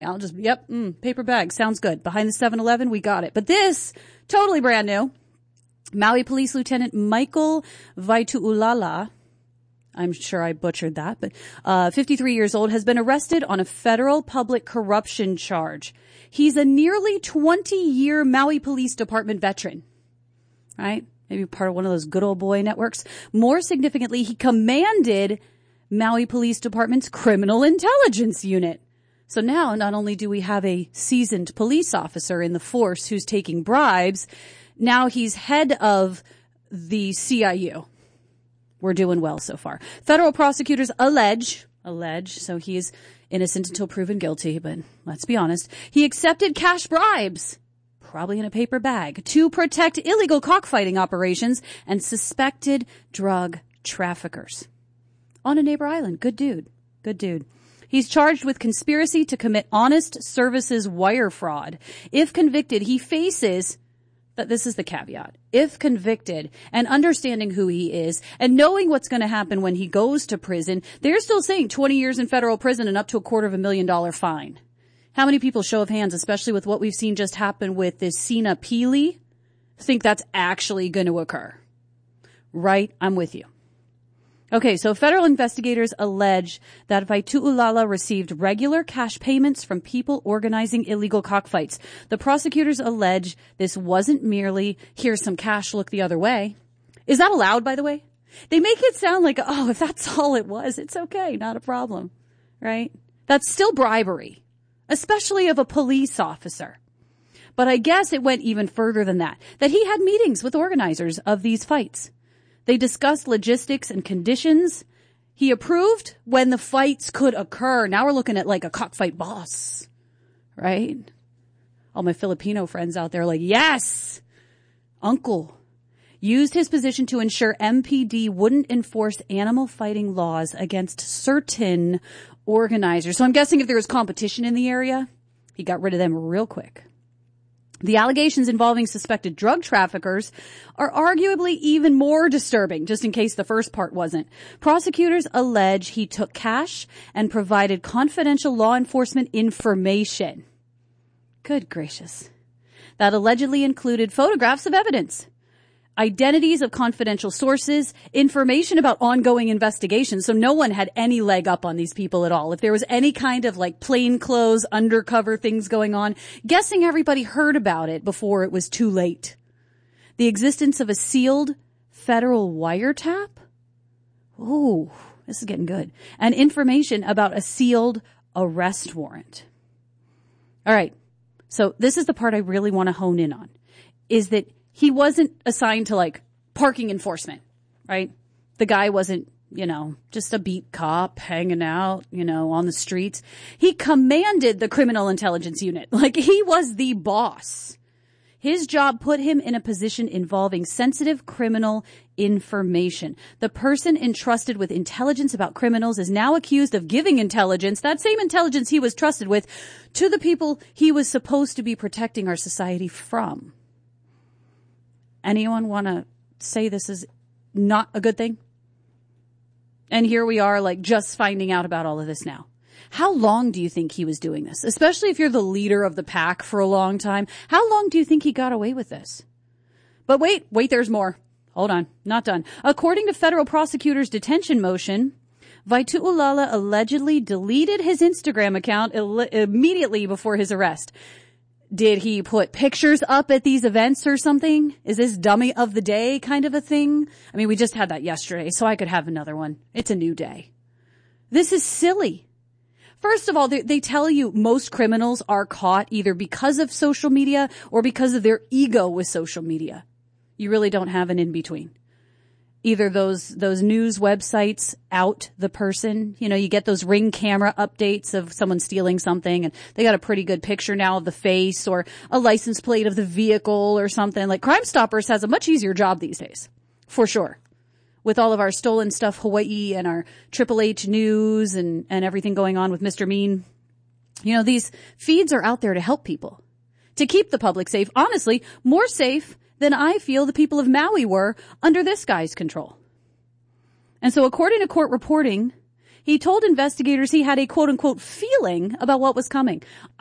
Paper bag. Sounds good. Behind the 7-Eleven, we got it. But this, totally brand new. Maui Police Lieutenant Michael Vaitu'ulala, I'm sure I butchered that, but 53 years old, has been arrested on a federal public corruption charge. He's a nearly 20-year Maui Police Department veteran, right? Maybe part of one of those good old boy networks. More significantly, he commanded Maui Police Department's Criminal Intelligence Unit. So now, not only do we have a seasoned police officer in the force who's taking bribes, now he's head of the CIU. We're doing well so far. Federal prosecutors allege, so he is innocent until proven guilty, but let's be honest, he accepted cash bribes, probably in a paper bag, to protect illegal cockfighting operations and suspected drug traffickers. On a neighbor island. Good dude. He's charged with conspiracy to commit honest services wire fraud. If convicted, he faces, but this is the caveat, if convicted and understanding who he is and knowing what's going to happen when he goes to prison, they're still saying 20 years in federal prison and up to $250,000 fine. How many people, show of hands, especially with what we've seen just happen with this Sina Pili, think that's actually going to occur? Right? I'm with you. Okay, so federal investigators allege that Vaitu'ulala received regular cash payments from people organizing illegal cockfights. The prosecutors allege this wasn't merely, here's some cash, look the other way. Is that allowed, by the way? They make it sound like, oh, if that's all it was, it's okay, not a problem, right? That's still bribery, especially of a police officer. But I guess it went even further than that he had meetings with organizers of these fights. They discussed logistics and conditions. He approved when the fights could occur. Now we're looking at like a cockfight boss, right? All my Filipino friends out there are like, yes, uncle. Used his position to ensure MPD wouldn't enforce animal fighting laws against certain organizers. So I'm guessing if there was competition in the area, he got rid of them real quick. The allegations involving suspected drug traffickers are arguably even more disturbing, just in case the first part wasn't. Prosecutors allege he took cash and provided confidential law enforcement information. Good gracious. That allegedly included photographs of evidence, identities of confidential sources, information about ongoing investigations. So no one had any leg up on these people at all. If there was any kind of like plainclothes, undercover things going on, guessing everybody heard about it before it was too late. The existence of a sealed federal wiretap. Oh, this is getting good. And information about a sealed arrest warrant. All right. So this is the part I really want to hone in on, is that he wasn't assigned to like parking enforcement, right? The guy wasn't, just a beat cop hanging out, on the streets. He commanded the Criminal Intelligence Unit. Like he was the boss. His job put him in a position involving sensitive criminal information. The person entrusted with intelligence about criminals is now accused of giving intelligence, that same intelligence he was trusted with, to the people he was supposed to be protecting our society from. Anyone want to say this is not a good thing? And here we are, like, just finding out about all of this now. How long do you think he was doing this? Especially if you're the leader of the pack for a long time. How long do you think he got away with this? But wait, there's more. Hold on, not done. According to federal prosecutors' detention motion, Vaitu'ulala allegedly deleted his Instagram account immediately before his arrest. Did he put pictures up at these events or something? Is this dummy of the day kind of a thing? I mean, we just had that yesterday, so I could have another one. It's a new day. This is silly. First of all, they tell you most criminals are caught either because of social media or because of their ego with social media. You really don't have an in-between. Either those news websites out the person, you get those Ring camera updates of someone stealing something and they got a pretty good picture now of the face or a license plate of the vehicle or something. Like Crime Stoppers has a much easier job these days, for sure. With all of our stolen stuff, Hawaii and our Triple H news and everything going on with Mr. Mean. These feeds are out there to help people, to keep the public safe. Honestly, more safe than I feel the people of Maui were under this guy's control. And so according to court reporting, He told investigators he had a quote unquote feeling about what was coming.